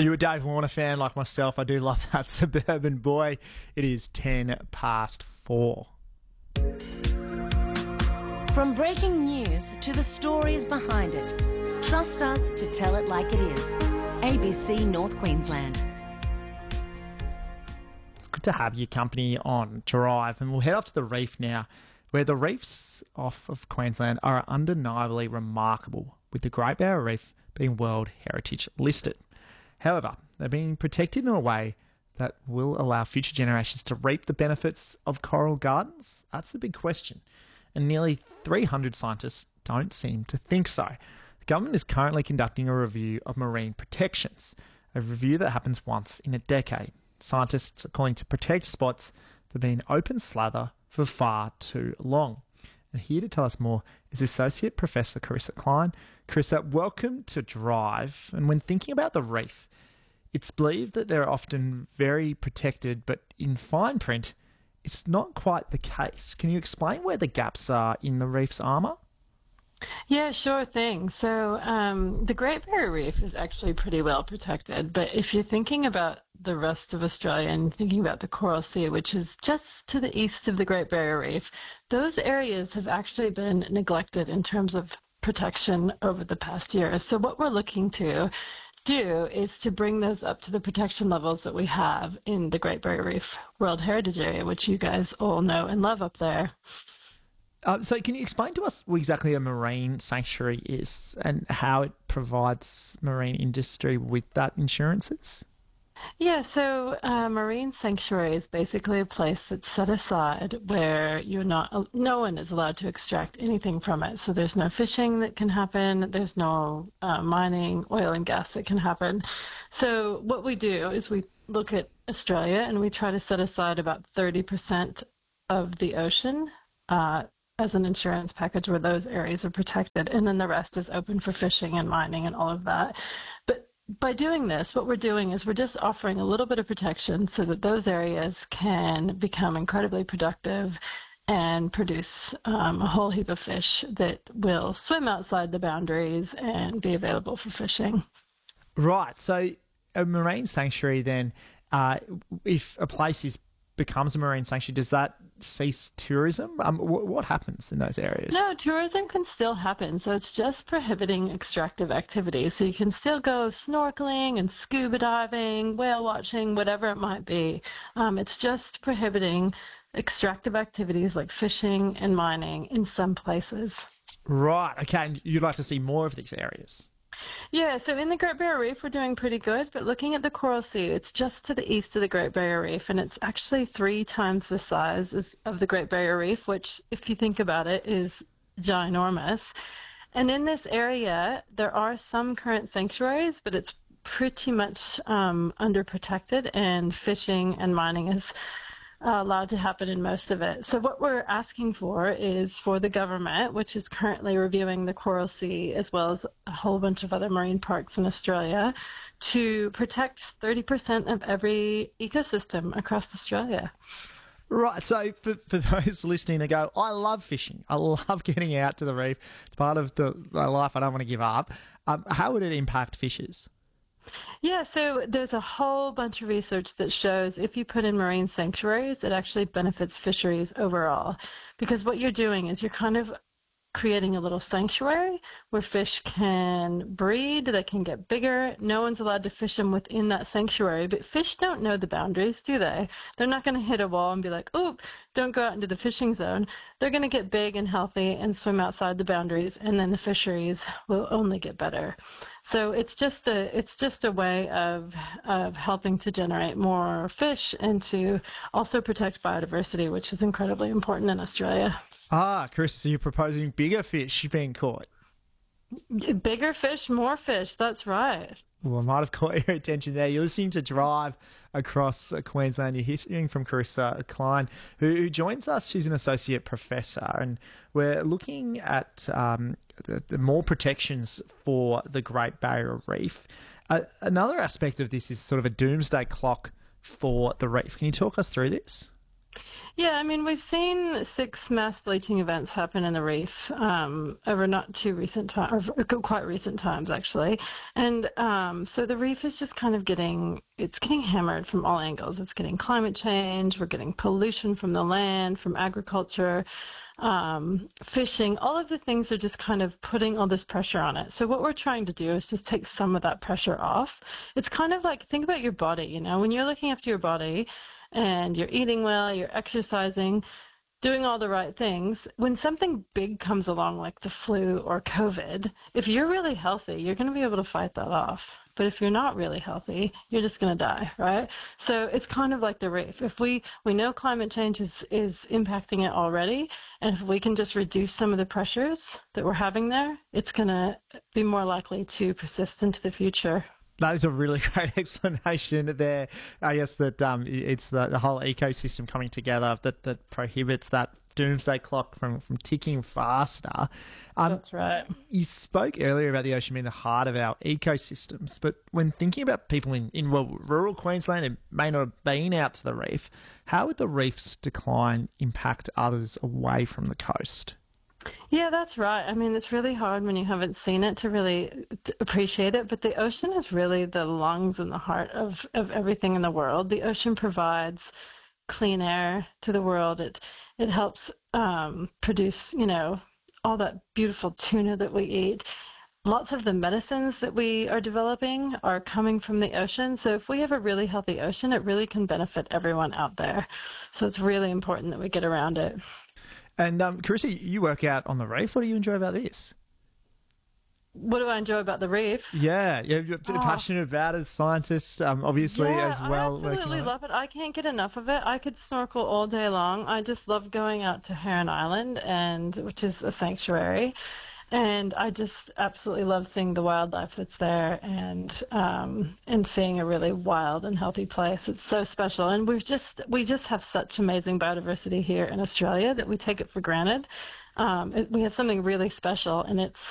Are you a Dave Warner fan like myself? I do love that suburban boy. It is 4:10. From breaking news to the stories behind it, trust us to tell it like it is. ABC North Queensland. It's good to have your company on Drive, and we'll head off to the reef now, where the reefs off of Queensland are undeniably remarkable, with the Great Barrier Reef being World Heritage listed. However, they're being protected in a way that will allow future generations to reap the benefits of coral gardens? That's the big question. And nearly 300 scientists don't seem to think so. The government is currently conducting a review of marine protections, a review that happens once in a decade. Scientists are calling to protect spots that have been open slather for far too long. And here to tell us more is Associate Professor Carissa Klein. Carissa, welcome to Drive. And when thinking about the reef, it's believed that they're often very protected, but in fine print, it's not quite the case. Can you explain where the gaps are in the reef's armour? Yeah, sure thing. So the Great Barrier Reef is actually pretty well protected, but if you're thinking about the rest of Australia and thinking about the Coral Sea, which is just to the east of the Great Barrier Reef, those areas have actually been neglected in terms of protection over the past year. So what we're looking to do is to bring those up to the protection levels that we have in the Great Barrier Reef World Heritage Area, which you guys all know and love up there. So can you explain to us what exactly a marine sanctuary is and how it provides marine industry with that insurances? Yeah, so marine sanctuary is basically a place that's set aside where no one is allowed to extract anything from it. So there's no fishing that can happen. There's no mining, oil and gas that can happen. So what we do is we look at Australia and we try to set aside about 30% of the ocean as an insurance package where those areas are protected. And then the rest is open for fishing and mining and all of that. But by doing this, what we're doing is we're just offering a little bit of protection so that those areas can become incredibly productive and produce a whole heap of fish that will swim outside the boundaries and be available for fishing. Right. So a marine sanctuary then, if a place becomes a marine sanctuary, does that cease tourism? What happens in those areas? No, tourism can still happen. So it's just prohibiting extractive activities. So you can still go snorkeling and scuba diving, whale watching, whatever it might be. It's just prohibiting extractive activities like fishing and mining in some places. Right. Okay. And you'd like to see more of these areas? Yeah, so in the Great Barrier Reef, we're doing pretty good, but looking at the Coral Sea, it's just to the east of the Great Barrier Reef, and it's actually 3 times the size of the Great Barrier Reef, which, if you think about it, is ginormous. And in this area, there are some current sanctuaries, but it's pretty much underprotected, and fishing and mining is allowed to happen in most of it. So what we're asking for is for the government, which is currently reviewing the Coral Sea as well as a whole bunch of other marine parks in Australia, to protect 30% of every ecosystem across Australia. Right, so for those listening that go, I love fishing, I love getting out to the reef, it's part of my life I don't want to give up, how would it impact fishers? Yeah, so there's a whole bunch of research that shows if you put in marine sanctuaries, it actually benefits fisheries overall. Because what you're doing is you're kind of creating a little sanctuary where fish can breed, they can get bigger. No one's allowed to fish them within that sanctuary, but fish don't know the boundaries, do they? They're not going to hit a wall and be like, oh, don't go out into the fishing zone. They're going to get big and healthy and swim outside the boundaries, and then the fisheries will only get better. So it's just a way of helping to generate more fish and to also protect biodiversity, which is incredibly important in Australia. Chris, so you're proposing bigger fish being caught? Bigger fish, more fish, that's right. Well, I might have caught your attention there. You're listening to Drive across Queensland. You're hearing from Carissa Klein, who joins us. She's an associate professor, and we're looking at the more protections for the Great Barrier Reef. Another aspect of this is sort of a doomsday clock for the reef. Can you talk us through this? Yeah, I mean, we've seen 6 mass bleaching events happen in the reef over not too recent time, or quite recent times actually, and so the reef is just kind of getting hammered from all angles. It's getting climate change, we're getting pollution from the land, from agriculture, fishing. All of the things are just kind of putting all this pressure on it. So what we're trying to do is just take some of that pressure off. It's kind of like, think about your body. When you're looking after your body and you're eating well, you're exercising, doing all the right things, when something big comes along like the flu or COVID, if you're really healthy, you're going to be able to fight that off. But if you're not really healthy, you're just going to die, right? So it's kind of like the reef. If we know climate change is impacting it already, and if we can just reduce some of the pressures that we're having there, it's going to be more likely to persist into the future. That is a really great explanation there. I guess that it's the whole ecosystem coming together that prohibits that doomsday clock from ticking faster. That's right. You spoke earlier about the ocean being the heart of our ecosystems, but when thinking about people in rural Queensland and may not have been out to the reef, how would the reef's decline impact others away from the coast? Yeah, that's right. I mean, it's really hard when you haven't seen it to really appreciate it, but the ocean is really the lungs and the heart of everything in the world. The ocean provides clean air to the world. It helps produce, all that beautiful tuna that we eat. Lots of the medicines that we are developing are coming from the ocean. So if we have a really healthy ocean, it really can benefit everyone out there. So it's really important that we get around it. And Carissa, you work out on the reef. What do you enjoy about this? What do I enjoy about the reef? Yeah, you're passionate about it as scientists, obviously, as well. I absolutely love it. I can't get enough of it. I could snorkel all day long. I just love going out to Heron Island, which is a sanctuary. And I just absolutely love seeing the wildlife that's there and seeing a really wild and healthy place. It's so special. And we just have such amazing biodiversity here in Australia that we take it for granted. We have something really special, and